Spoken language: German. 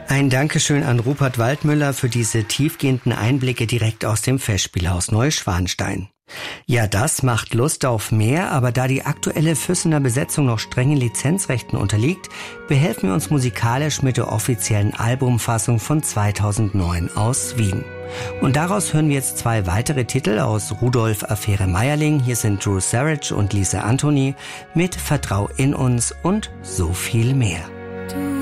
Ein Dankeschön an Rupert Waldmüller für diese tiefgehenden Einblicke direkt aus dem Festspielhaus Neuschwanstein. Ja, das macht Lust auf mehr, aber da die aktuelle Füssener Besetzung noch strengen Lizenzrechten unterliegt, behelfen wir uns musikalisch mit der offiziellen Albumfassung von 2009 aus Wien. Und daraus hören wir jetzt 2 weitere Titel aus Rudolf Affäre Meierling. Hier sind Drew Sarich und Lisa Anthony mit Vertrau in uns und so viel mehr.